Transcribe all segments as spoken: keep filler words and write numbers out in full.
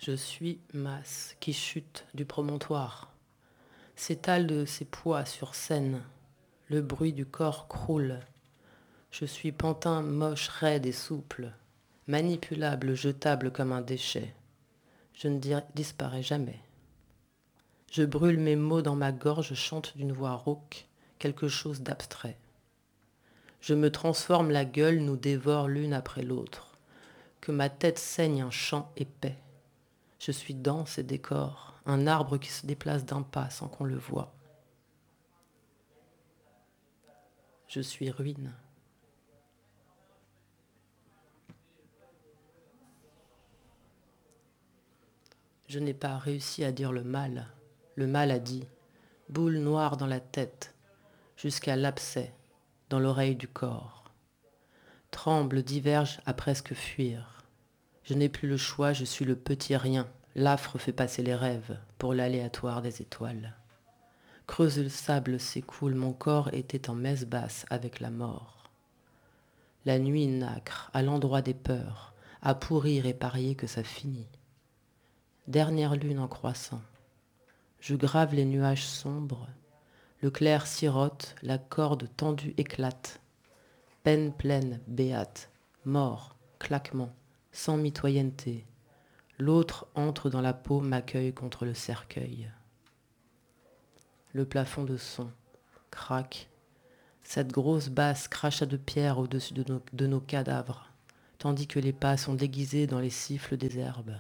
Je suis masse qui chute du promontoire, s'étale de ses poids sur scène, le bruit du corps croule. Je suis pantin moche, raide et souple, manipulable, jetable comme un déchet. Je ne dis- disparais jamais. Je brûle mes mots dans ma gorge, chante d'une voix rauque, quelque chose d'abstrait. Je me transforme, la gueule nous dévore l'une après l'autre, que ma tête saigne un chant épais. Je suis danse et décor, un arbre qui se déplace d'un pas sans qu'on le voie. Je suis ruine. Je n'ai pas réussi à dire le mal. Le mal a dit, boule noire dans la tête, jusqu'à l'abcès, dans l'oreille du corps. Tremble, diverge à presque fuir. Je n'ai plus le choix, je suis le petit rien. L'affre fait passer les rêves pour l'aléatoire des étoiles. Creuse le sable s'écoule, mon corps était en messe basse avec la mort. La nuit nacre, à l'endroit des peurs, à pourrir et parier que ça finit. Dernière lune en croissant. Je grave les nuages sombres. Le clair sirote, la corde tendue éclate. Peine pleine, béate, mort, claquement, sans mitoyenneté. L'autre entre dans la peau, m'accueille contre le cercueil. Le plafond de son craque. Cette grosse basse crachat de pierre au-dessus de nos, de nos cadavres, tandis que les pas sont déguisés dans les siffles des herbes.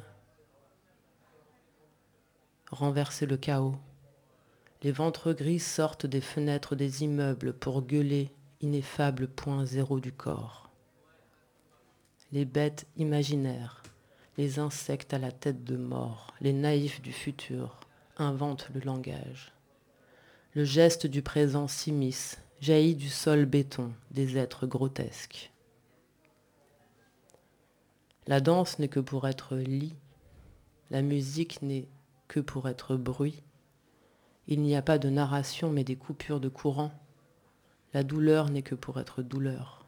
Renverser le chaos. Les ventres gris sortent des fenêtres des immeubles pour gueuler ineffable point zéro du corps. Les bêtes imaginaires, les insectes à la tête de mort, les naïfs du futur inventent le langage. Le geste du présent s'immisce, jaillit du sol béton, des êtres grotesques. La danse n'est que pour être lit, la musique n'est que pour être bruit. Il n'y a pas de narration mais des coupures de courant. La douleur n'est que pour être douleur.